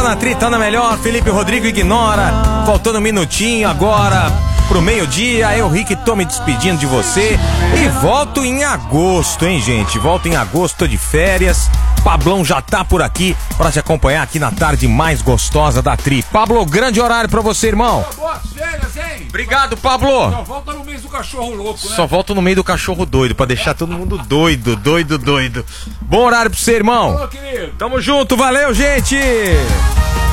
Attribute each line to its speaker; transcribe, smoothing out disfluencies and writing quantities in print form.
Speaker 1: na Tri, tá na melhor. Felipe Rodrigo ignora. Faltando um minutinho agora pro meio-dia. Eu, Rick, tô me despedindo de você. E volto em agosto, hein, gente? Volto em agosto, tô de férias. Pablão já tá por aqui pra te acompanhar aqui na tarde mais gostosa da Tri. Pablo, grande horário pra você, irmão.
Speaker 2: Boas férias, hein?
Speaker 1: Obrigado, Pablo.
Speaker 2: Só volta no mês do cachorro louco, né?
Speaker 1: Só volto no meio do cachorro doido, pra deixar todo mundo doido. Bom horário pra você, irmão.
Speaker 2: Falou, querido.
Speaker 1: Tamo junto, valeu, gente.